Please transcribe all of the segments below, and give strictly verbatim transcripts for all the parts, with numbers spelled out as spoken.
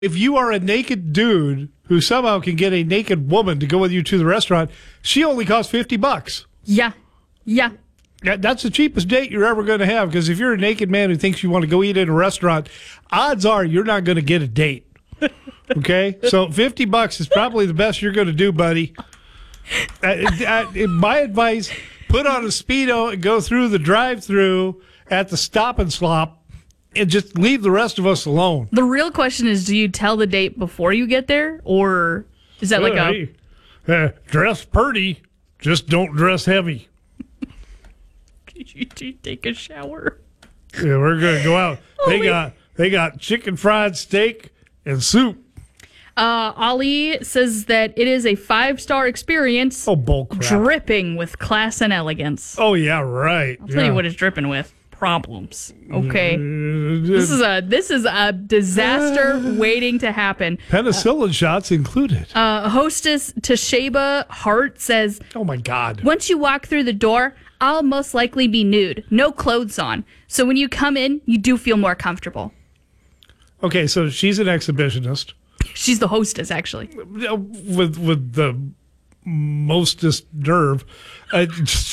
If you are a naked dude who somehow can get a naked woman to go with you to the restaurant, she only costs fifty bucks. Yeah. Yeah. That's the cheapest date you're ever going to have, because if you're a naked man who thinks you want to go eat at a restaurant, odds are you're not going to get a date. Okay? So fifty bucks is probably the best you're going to do, buddy. Uh, uh, my advice, put on a Speedo and go through the drive-thru at the Stop and Slop and just leave the rest of us alone. The real question is, do you tell the date before you get there, or is that like hey, a... Uh, dress pretty, just don't dress heavy. you, you take a shower? Yeah, we're going to go out. Oh, they we... got they got chicken fried steak and soup. Uh, Ali says that it is a five-star experience. Oh, bullcrap. Dripping with class and elegance. Oh, yeah, right. I'll tell yeah. you what it's dripping with. Problems. Okay. Uh, this is a this is a disaster uh, waiting to happen. Penicillin uh, shots included. Uh, hostess Tasheba Hart says, "Oh my God! Once you walk through the door, I'll most likely be nude, no clothes on. So when you come in, you do feel more comfortable." Okay, so she's an exhibitionist. She's the hostess, actually. With with the mostest nerve. Uh,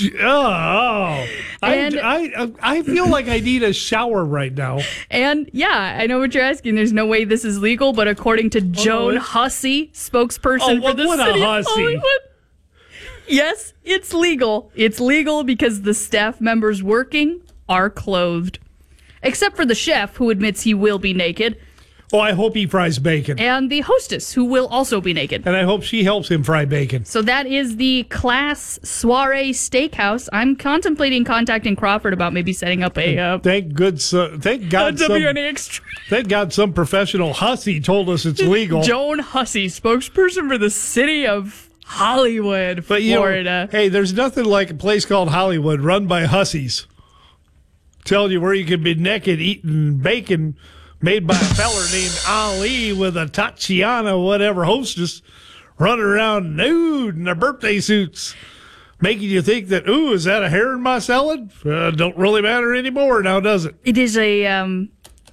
oh, and, I, I I feel like I need a shower right now. And yeah, I know what you're asking. There's no way this is legal, but according to Joan oh, Hussey, spokesperson oh, for the what city a of Hussey. Hollywood, yes, it's legal. It's legal because the staff members working are clothed, except for the chef, who admits he will be naked. Oh, I hope he fries bacon. And the hostess, who will also be naked. And I hope she helps him fry bacon. So that is the Class Soiree Steakhouse. I'm contemplating contacting Crawford about maybe setting up a... Uh, thank good, so, thank God some, W N A Extreme. Thank God some professional hussy told us it's legal. Joan Hussey, spokesperson for the city of Hollywood, but, you Florida. know, hey, there's nothing like a place called Hollywood run by hussies. Telling you where you could be naked eating bacon made by a feller named Ali with a Tatiana whatever hostess running around nude in their birthday suits, making you think that, ooh, is that a hair in my salad? Uh, don't really matter anymore now, does it? It is a um,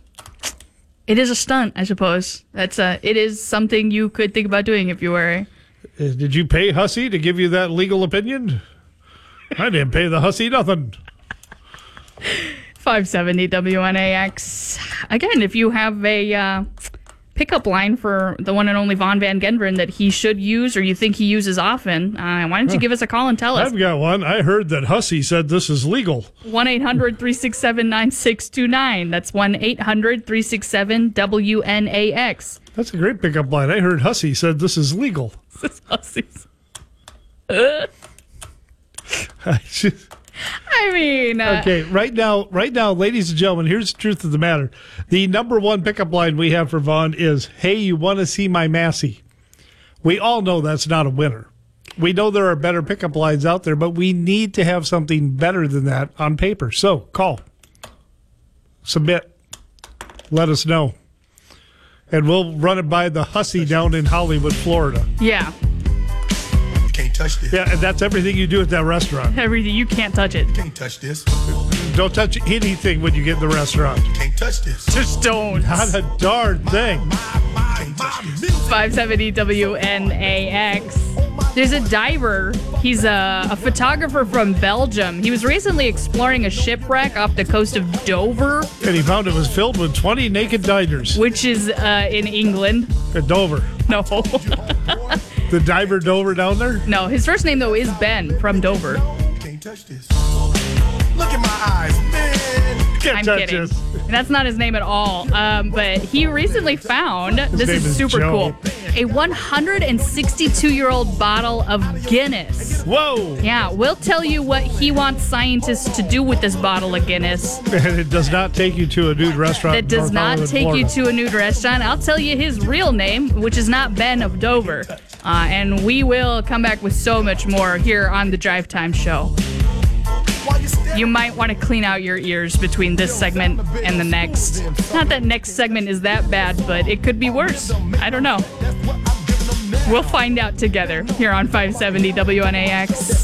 it is a stunt, I suppose. That's a, it is something you could think about doing if you were. Uh, did you pay Hussey to give you that legal opinion? I didn't pay the Hussey nothing. five seventy W N A X. Again, if you have a uh, pickup line for the one and only Vaughn Van Genderen that he should use or you think he uses often, uh, why don't you give us a call and tell us? I've got one. I heard that Hussey said this is legal. one eight hundred three six seven nine six two nine. That's one eight hundred three six seven W N A X. That's a great pickup line. I heard Hussey said this is legal. This is Hussey's. Uh. I just... I mean, uh, okay, right now, right now, ladies and gentlemen, here's the truth of the matter. The number one pickup line we have for Vaughn is, hey, you want to see my Massey? We all know that's not a winner. We know there are better pickup lines out there, but we need to have something better than that on paper. So call, submit, let us know, and we'll run it by the Hussey down in Hollywood, Florida. Yeah. Can't touch this. Yeah, and that's everything you do at that restaurant. Everything. You can't touch it. Can't touch this. Don't touch anything when you get in the restaurant. Can't touch this. Just don't. Not a darn thing. Can't touch this. five seventy W N A X. There's a diver. He's a, a photographer from Belgium. He was recently exploring a shipwreck off the coast of Dover. And he found it was filled with twenty naked divers. Which is uh, in England. At Dover. No. The diver Dover down there? No, his first name, though, is Ben from Dover. Can't touch this. Look at my eyes, man. Can't I'm touch kidding. this. That's not his name at all. Um, but he recently found, His this name is is super Joe. cool, a one hundred sixty-two-year-old bottle of Guinness. Whoa! Yeah, we'll tell you what he wants scientists to do with this bottle of Guinness. And it does not take you to a nude restaurant. That does in North not Hollywood, take Florida. you to a nude restaurant. I'll tell you his real name, which is not Ben of Dover. Uh, and we will come back with so much more here on the Drive Time Show. You might want to clean out your ears between this segment and the next. Not that next segment is that bad, but it could be worse. I don't know. We'll find out together here on five seventy W N A X.